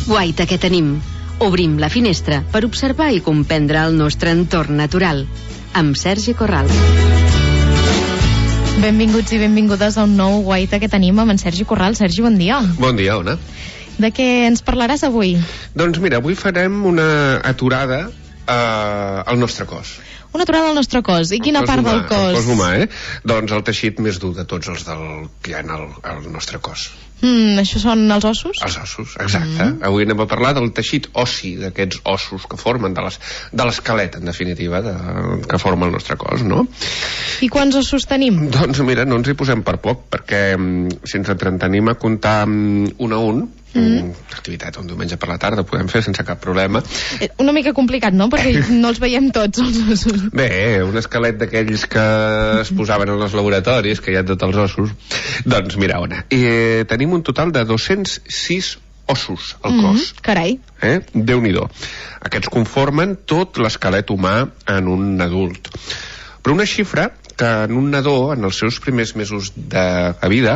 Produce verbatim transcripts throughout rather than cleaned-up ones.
Guaita que tenim. Obrim la finestra per observar i comprendre el nostre entorn natural. Amb Sergi Corral. Benvinguts i benvingudes a un nou Guaita que tenim amb en Sergi Corral. Sergi, bon dia. Bon dia, Ona. De què ens parlaràs avui? Doncs mira, avui farem una aturada eh, al nostre cos. Una aturada al nostre cos. I quina part humà, del cos? El cos humà, eh? Doncs el teixit més dur de tots els del, que hi ha al, al nostre cos. Mm, això són els ossos? Els ossos, exacte. Mm. Avui anem a parlar del teixit ossi, d'aquests ossos que formen, de, les, de l'esquelet, en definitiva, de, que forma el nostre cos, no? I quants ossos tenim? Doncs mira, no ens hi posem per poc, perquè si ens entretenim a comptar un a un, Mm. activitat un diumenge per la tarda podem fer sense cap problema. Una mica complicat, no? Perquè no els veiem tots, els ossos. Bé, un esquelet d'aquells que es posaven en els laboratoris, que hi ha tots els ossos. Doncs mira, Ona, eh, tenim un total de dos-cents sis ossos al cos. Mm, carai. Eh? Déu-n'hi-do. Aquests conformen tot l'esquelet humà en un adult. Però una xifra que en un nadó, en els seus primers mesos de vida,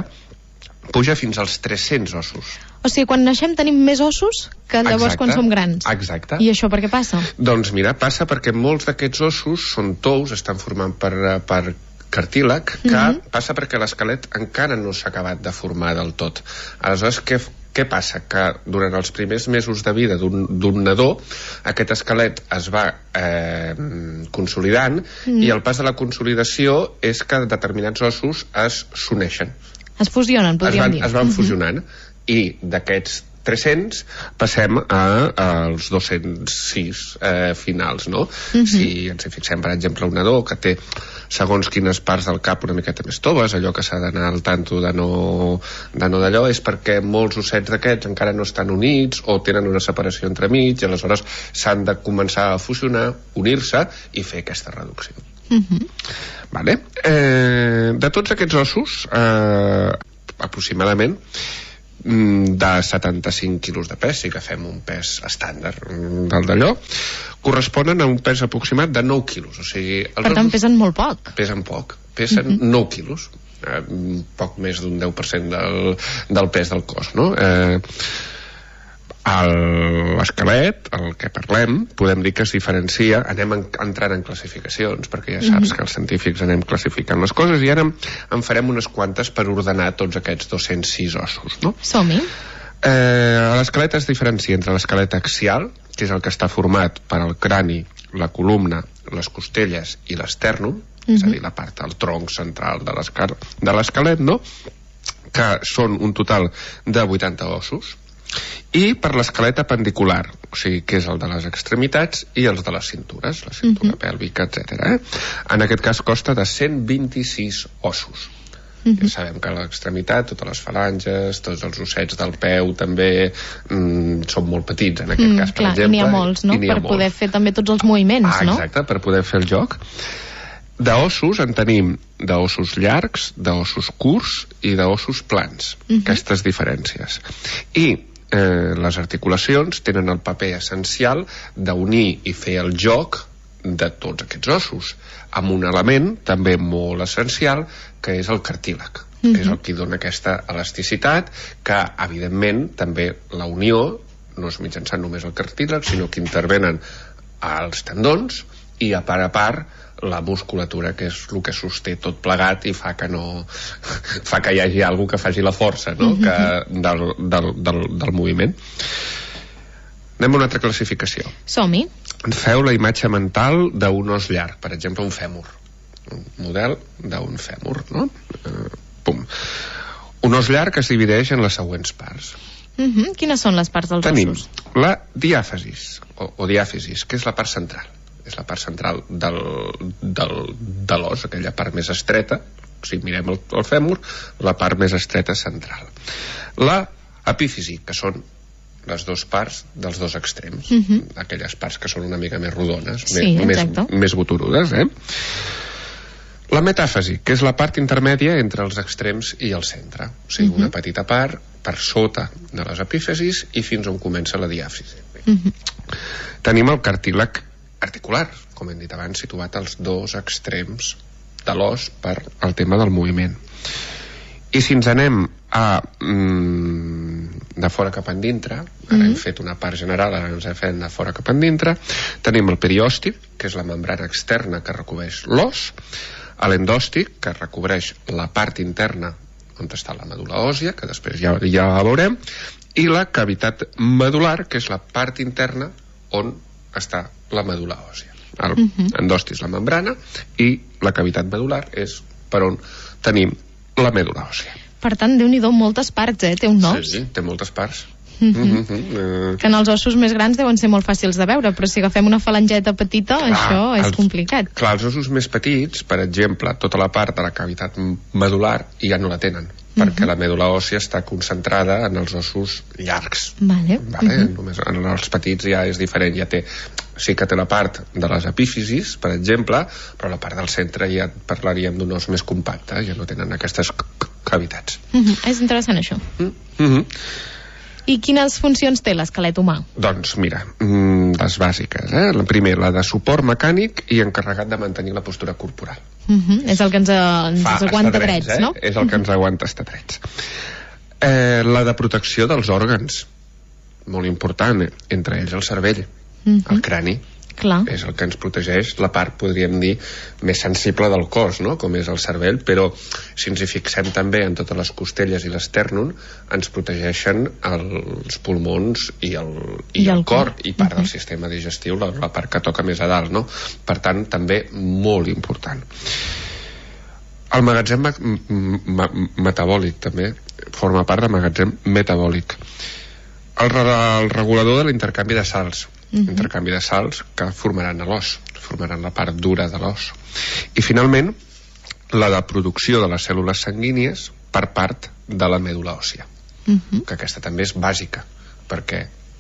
puja fins als tres-cents ossos. O sigui, quan naixem tenim més ossos que llavors exacte, quan som grans. Exacte. I això per què passa? Doncs mira, passa perquè molts d'aquests ossos són tous, estan formant per, per cartílag, que mm-hmm. passa perquè l'esquelet encara no s'ha acabat de formar del tot. Aleshores, què, què passa? Que durant els primers mesos de vida d'un nadó, aquest esquelet es va eh, consolidant mm. i el pas de la consolidació és que determinats ossos es s'uneixen. Es fusionen, podríem es van, dir. Es van fusionant. Mm-hmm. I d'aquests tres-cents passem a, als dos-cents sis eh, finals, no? Mm-hmm. Si ens hi fixem, per exemple, un nadó que té segons quines parts del cap una miqueta més toves, allò que s'ha d'anar al tanto de no, de no d'allò, és perquè molts ossets d'aquests encara no estan units o tenen una separació entre mig i aleshores s'han de començar a fusionar, unir-se i fer aquesta reducció. Mm-hmm. Vale? Eh, de tots aquests ossos, eh, aproximadament de setanta-cinc quilos de pes, si agafem un pes estàndard del d'allò, corresponen a un pes aproximat de nou quilos. O sigui, els per tant, pesen molt poc. Pesen poc, pesen mm-hmm. nou quilos, eh, poc més d'un deu per cent del, del pes del cos, no? Eh, l'esquelet, el que parlem, podem dir que es diferencia, anem en, entrant en classificacions, perquè ja saps mm-hmm. que els científics anem classificant les coses i ara en farem unes quantes per ordenar tots aquests dos-cents sis ossos, no? Som-hi. Eh, l'esquelet es diferencia entre l'esquelet axial, que és el que està format per el crani, la columna, les costelles i l'estèrnum, mm-hmm. és a dir, la part del tronc central de l'esquelet, no? Que són un total de vuitanta ossos. I per l'esquelet apendicular, o sigui, que és el de les extremitats i els de les cintures, la cintura mm-hmm. pèlvica, etcètera. Eh? En aquest cas consta de cent vint-i-sis ossos. Mm-hmm. Ja sabem que a l'extremitat, totes les falanges, tots els ossets del peu també mm, són molt petits, en aquest mm, cas, per clar, exemple. N'hi ha molts, no? Per molts. Poder fer també tots els moviments, ah, no? Exacte, per poder fer el joc. D'ossos en tenim d'ossos llargs, d'ossos curts i d'ossos plans, mm-hmm. aquestes diferències. I eh, les articulacions tenen el paper essencial d'unir i fer el joc de tots aquests ossos, amb un element també molt essencial, que és el cartílag, mm-hmm. que és el que dona aquesta elasticitat, que evidentment també la unió no és mitjançant només el cartílag, sinó que intervenen els tendons i a part a part la musculatura, que és el que sosté tot plegat i fa que no fa que hi hagi algú que faci la força, no? Mm-hmm. que, del, del, del, del moviment. Anem a una altra classificació. Som-hi. Feu la imatge mental d'un os llarg, per exemple un fèmur, un model d'un fèmur, no? Uh, pum. Un os llarg es divideix en les següents parts. Mm-hmm. Quines són les parts dels Tenim ossos? Tenim la diàfasis o, o diàfisis, que és la part central, és la part central del, del, de l'os, aquella part més estreta. Si mirem el, el fèmur, la part més estreta central. La epífisi, que són les dues parts dels dos extrems, mm-hmm. aquelles parts que són una mica més rodones, sí, més, més boturudes, eh? La metàfasi, que és la part intermèdia entre els extrems i el centre, o sigui, mm-hmm. una petita part per sota de les epífisis i fins on comença la diàfisi. Mm-hmm. Tenim el cartílag articular, com hem dit abans, situat als dos extrems de l'os per al tema del moviment. I si ens anem a mm, de fora cap endintre. Ara mm-hmm. hem fet una part general, ara ens hem fet de fora cap endintre. Tenim el periòstic, que és la membrana externa que recobreix l'os, l'endòstic, que recobreix la part interna on està la medul·la òssia, que després ja, ja la veurem, i la cavitat medular, que és la part interna on està la medul·la òssia. El mm-hmm. endòstic és la membrana i la cavitat medular és per on tenim la medul·la òssia. Per tant, Déu-n'hi-do, moltes parts, eh? Té un os. Sí, sí, té moltes parts. Mm-hmm. Mm-hmm. Que en els ossos més grans deuen ser molt fàcils de veure, però si agafem una falangeta petita, clar, això és els, complicat. Clar, els ossos més petits, per exemple, tota la part de la cavitat medular ja no la tenen, mm-hmm. perquè la medul·la òssia està concentrada en els ossos llargs. Vale. Vale? Mm-hmm. Només en els petits ja és diferent, ja té, sí que té la part de les epífisis, per exemple, però la part del centre ja parlaríem d'un os més compacte, ja no tenen aquestes cavitats. Mm-hmm. És interessant això. Mm-hmm. I quines funcions té l'esquelet humà? Doncs mira, les bàsiques, eh? La primera, la de suport mecànic i encarregat de mantenir la postura corporal. Uh-huh. És el que ens, ens Fa, aguanta drets, drets eh? no? És el que ens aguanta estar drets. Eh, la de protecció dels òrgans, molt important, eh? Entre ells el cervell, uh-huh. el crani. Clar. És el que ens protegeix la part, podríem dir, més sensible del cos, no? Com és el cervell, però si ens hi fixem també en totes les costelles i l'estèrnum, ens protegeixen els pulmons i el, i I el, el cor, cor i part uh-huh. del sistema digestiu, la, la part que toca més a dalt, no? Per tant, també molt important. El magatzem me me metabòlic també forma part del magatzem metabòlic. El, el regulador de l'intercanvi de sals, Uh-huh. intercanvi de sals que formaran a l'os, formaran la part dura de l'os. I finalment la de producció de les cèl·lules sanguínies per part de la medul·la òssia, uh-huh. que aquesta també és bàsica, perquè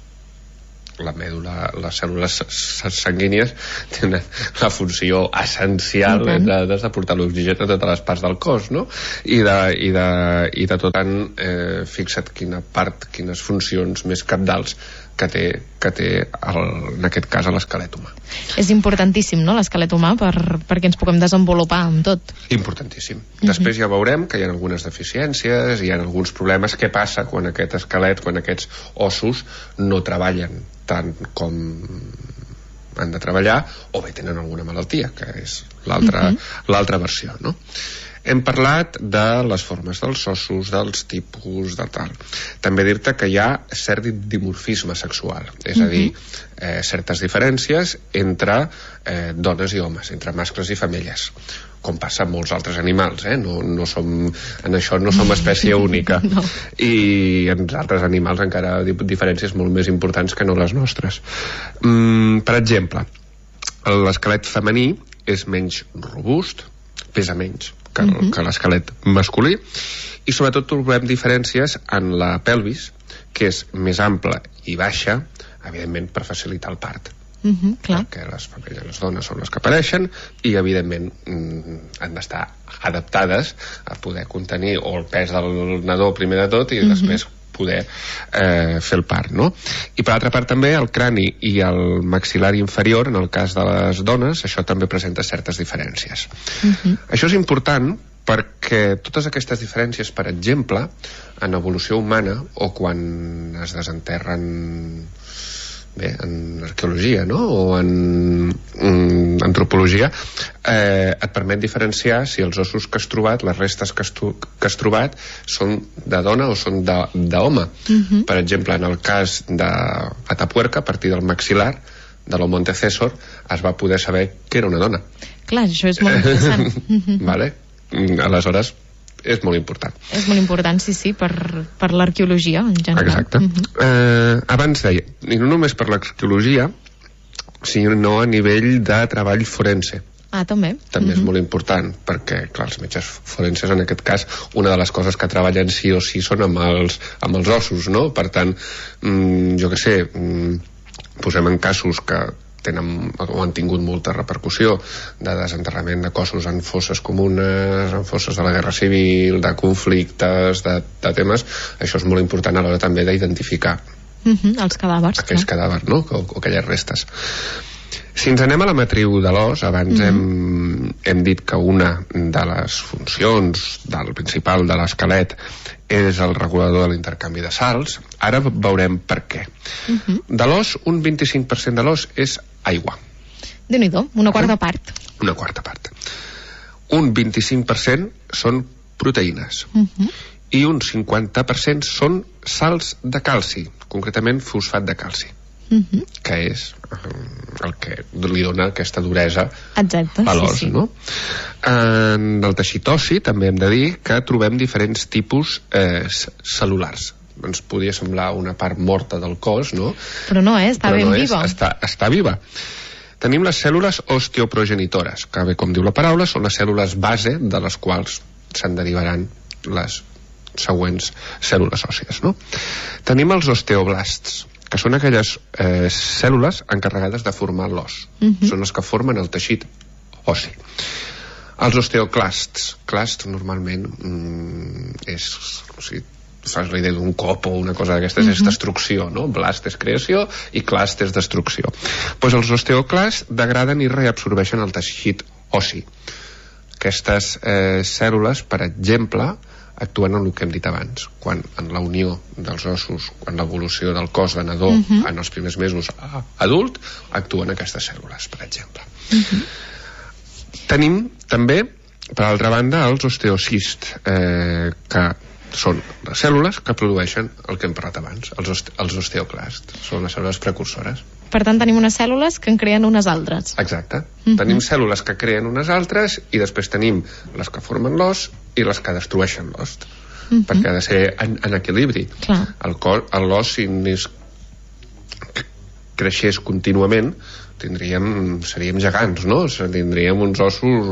la medul·la, les cèl·lules sanguínies tenen la funció essencial de, de, de portar l'oxigen a totes les parts del cos, no? I de, i de, i de tot tant, eh, fixa't quina part, quines funcions més cabdals que té, que té el, en aquest cas l'esquelet humà. És importantíssim, no?, l'esquelet humà per, perquè ens puguem desenvolupar amb tot. Importantíssim. Mm-hmm. Després ja veurem que hi ha algunes deficiències, hi ha alguns problemes. Què passa quan aquest esquelet, quan aquests ossos no treballen tant com han de treballar, o bé tenen alguna malaltia, que és l'altra mm-hmm. l'altra versió, no? Hem parlat de les formes dels ossos, dels tipus, de tal. També dir-te que hi ha cert dimorfisme sexual, és a dir, eh, certes diferències entre eh, dones i homes, entre mascles i femelles, com passa amb molts altres animals, eh? No, no som, en això no som espècie única. No. I en altres animals encara diferències molt més importants que no les nostres. Mm, per exemple, l'esquelet femení és menys robust, pesa menys que, uh-huh. que l'esquelet masculí, i sobretot trobem diferències en la pelvis, que és més ampla i baixa, evidentment per facilitar el part. Uh-huh, clar. Perquè les femelles, les dones són les que apareixen i evidentment mm, han d'estar adaptades a poder contenir o el pes del nadó primer de tot i uh-huh. després poder eh, fer el part, no? I per altra part també el crani i el maxil·lar inferior, en el cas de les dones, això també presenta certes diferències. Uh-huh. Això és important perquè totes aquestes diferències, per exemple, en evolució humana o quan es desenterren bé, en arqueologia, no? O en, en antropologia, eh, et permet diferenciar si els ossos que has trobat, les restes que has, tu, que has trobat, són de dona o són d'home. Uh-huh. Per exemple, en el cas de Atapuerca, a partir del maxil·lar de l'Homo antecessor, es va poder saber que era una dona. Clar, això és molt interessant. Uh-huh. Vale? Aleshores, és molt important. És molt important, sí, sí, per, per l'arqueologia en general. Exacte. Uh-huh. eh, abans deia, i no només per l'arqueologia, sinó a nivell de treball forense. Ah, també. També uh-huh. és molt important, perquè, clar, els metges forenses, en aquest cas, una de les coses que treballen sí o sí són amb els, amb els ossos, no? Per tant, mm, jo què sé, mm, posem en casos que tenen o han tingut molta repercussió de desenterrament de cossos en fosses comunes, en fosses de la guerra civil, de conflictes, de, de temes, això és molt important a l'hora també d'identificar uh-huh, els cadàvers, aquells cadàvers, no? O, o aquelles restes. Si ens anem a la matriu de l'os, abans mm-hmm. hem, hem dit que una de les funcions del principal de l'esquelet és el regulador de l'intercanvi de sals. Ara veurem per què. Mm-hmm. De l'os, un vint-i-cinc per cent de l'os és aigua. Déu-n'hi-do, una quarta part. Una quarta part. Un vint-i-cinc per cent són proteïnes. Mm-hmm. I un cinquanta per cent són sals de calci, concretament fosfat de calci. Mm-hmm. Que és el que li dona aquesta duresa Exacte, a l'os, sí, sí. no? En el teixit ossi també hem de dir que trobem diferents tipus eh, cel·lulars. Ens podria semblar una part morta del cos, no? Però no, eh? Està Però ben no és, viva. Està, està viva. Tenim les cèl·lules osteoprogenitores, que bé com diu la paraula, són les cèl·lules base de les quals se'n derivaran les següents cèl·lules òssies, no? Tenim els osteoblasts, que són aquelles eh, cèl·lules encarregades de formar l'os. Mm-hmm. Són les que formen el teixit ossi. Els osteoclasts, clasts normalment mm, és, o sigui, fas la idea d'un cop o una cosa d'aquestes, mm-hmm. és destrucció, no? Blast és creació i clast és destrucció. Pues els osteoclasts degraden i reabsorbeixen el teixit ossi. Aquestes eh, cèl·lules, per exemple, actuen en el que hem dit abans, quan en la unió dels ossos, quan l'evolució del cos de nadó uh-huh. en els primers mesos adult, actuen aquestes cèl·lules, per exemple. Uh-huh. Tenim també, per altra banda, els osteocists, eh, que són les cèl·lules que produeixen el que hem parlat abans, els, oste els osteoclasts, són les cèl·lules precursores. Per tant, tenim unes cèl·lules que en creen unes altres. Exacte. Uh-huh. Tenim cèl·lules que creen unes altres i després tenim les que formen l'os i les que destrueixen l'os. Uh-huh. Perquè ha de ser en, en equilibri. Clar. El cos, l'os, si anés creixés contínuament, tindríem, seríem gegants, no? Tindríem uns ossos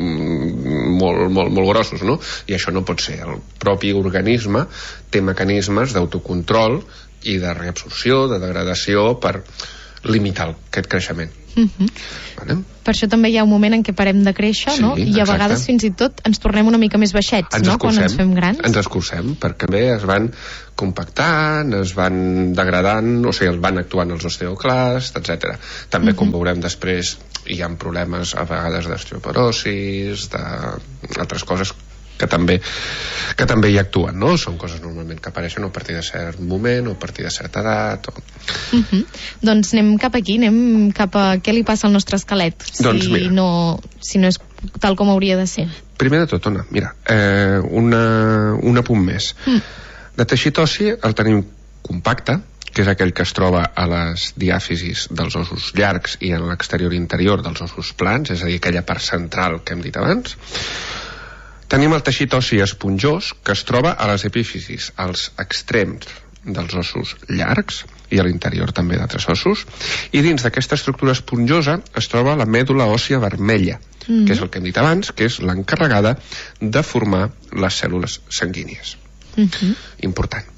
molt, molt, molt grossos, no? I això no pot ser. El propi organisme té mecanismes d'autocontrol i de reabsorció, de degradació, per limitar aquest creixement. Uh-huh. Vale? Per això també hi ha un moment en què parem de créixer, sí, no? I a exacte. Vegades fins i tot ens tornem una mica més baixets, ens no? Escurcem, quan ens fem grans. Ens escurcem, perquè bé es van compactant, es van degradant, o sigui, es van actuant els osteoclasts, etcètera. També, uh-huh. com veurem després, hi ha problemes a vegades d'osteoporosis, d'altres coses que també, que també hi actuen, no? Són coses normalment que apareixen a partir de cert moment o a partir de certa edat. O... Uh-huh. Doncs anem cap aquí, anem cap a què li passa al nostre esquelet, si, doncs no, si no és tal com hauria de ser. Primer de tot, Ona, mira, eh, una, un apunt més. Mm. De teixit ossi el tenim compacte, que és aquell que es troba a les diàfisis dels ossos llargs i en l'exterior interior dels ossos plans, és a dir, aquella part central que hem dit abans. Tenim el teixit ossi esponjós, que es troba a les epífisis, als extrems dels ossos llargs i a l'interior també d'altres ossos, i dins d'aquesta estructura esponjosa es troba la mèdula òssia vermella, mm-hmm. que és el que hem dit abans, que és l'encarregada de formar les cèl·lules sanguínies. Mm-hmm. Important.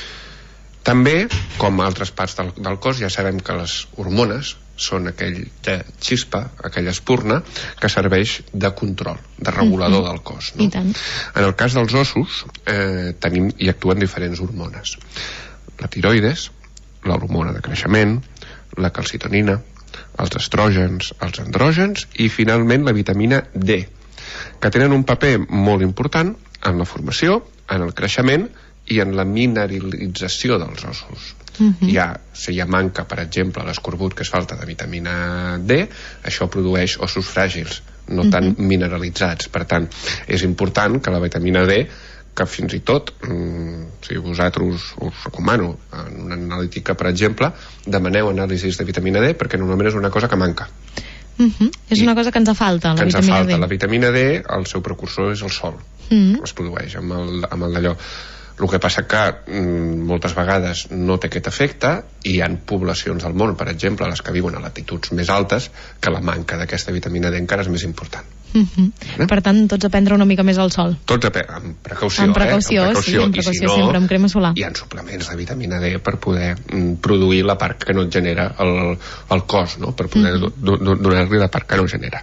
També, com a altres parts del, del cos, ja sabem que les hormones són aquella xispa, aquella espurna que serveix de control, de regulador mm-hmm. del cos, no? I tant. En el cas dels ossos eh, tenim i actuen diferents hormones. La tiroides, l'hormona de creixement, la calcitonina, els estrògens, els andrògens i finalment la vitamina D, que tenen un paper molt important en la formació, en el creixement i en la mineralització dels ossos. Uh-huh. Hi ha, si hi ha manca, per exemple, l'escorbut, que és falta de vitamina D, això produeix ossos fràgils, no tan uh-huh. mineralitzats. Per tant, és important que la vitamina D, que fins i tot, mm, si vosaltres us recomano, en una analítica, per exemple, demaneu anàlisis de vitamina D, perquè normalment és una cosa que manca. Uh-huh. És I una cosa que ens falta, la que ens vitamina falta. D. La vitamina D, el seu precursor és el sol. Uh-huh. Es produeix amb el, amb el d'allò. El que passa que mm, moltes vegades no té aquest efecte i hi ha poblacions del món, per exemple, les que viuen a latituds més altes, que la manca d'aquesta vitamina D encara és més important. Uh-huh. Eh? Per tant, tots a prendre una mica més al sol. Tots a pe- amb precaució, amb precaució, eh? Amb precaució, sí, amb precaució, I si no, sempre amb crema solar. hi ha suplements de vitamina D per poder mm, produir la part que no et genera el, el cos, no? Per poder uh-huh. do, do, donar-li la part que no genera.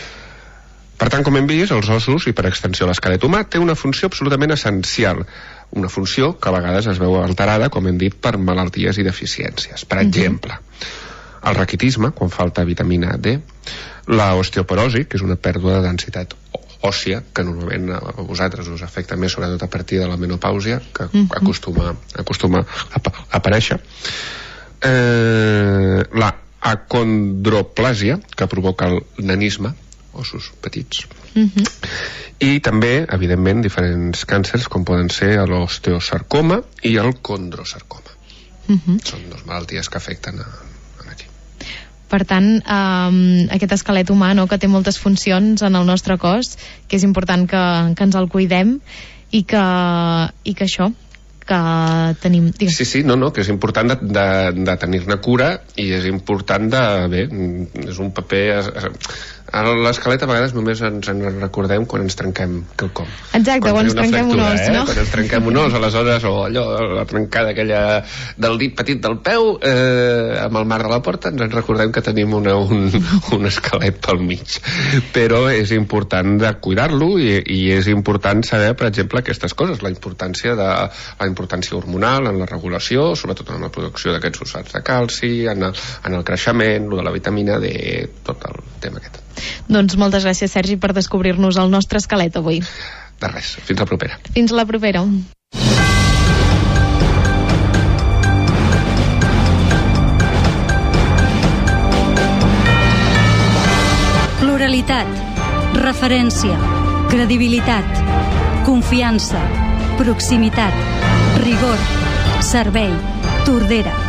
Per tant, com hem vist, els ossos, i per extensió l'esquelet humà, té una funció absolutament essencial, una funció que a vegades es veu alterada, com hem dit, per malalties i deficiències. Per exemple, el raquitisme, quan falta vitamina D, la osteoporosi, que és una pèrdua de densitat òssia, que normalment a vosaltres us afecta més sobretot a partir de la menopàusia, que mm-hmm. acostuma, acostuma a, a aparèixer, eh, la acondroplàsia, que provoca el nanisme, ossos petits, mm-hmm. i també, evidentment, diferents càncers com poden ser l'osteosarcoma i el condrosarcoma. Mm-hmm. Són dues malalties que afecten a Per tant, eh, aquest esquelet humà, no?, que té moltes funcions en el nostre cos, que és important que, que ens el cuidem i que, i que això, que tenim... Digues. Sí, sí, no, no, que és important de, de, de tenir-ne cura i és important de... Bé, és un paper... A l'esquelet a vegades només ens en recordem quan ens trenquem quelcom. Exacte, quan, quan ens trenquem fractura, un os, eh? no? Quan ens trenquem un os, aleshores, o allò, la trencada aquella del dit petit del peu, eh, amb el marc de la porta, ens en recordem que tenim una, un, un esquelet pel mig. Però és important de cuidar-lo i, i és important saber, per exemple, aquestes coses, la importància, de, la importància hormonal en la regulació, sobretot en la producció d'aquests ossats de calci, en el, en el creixement, lo de la vitamina D, tot el tema aquest. Doncs moltes gràcies, Sergi, per descobrir-nos el nostre esquelet avui. De res, fins la propera. Fins la propera. Pluralitat, referència, credibilitat, confiança, proximitat, rigor, servei, Tordera.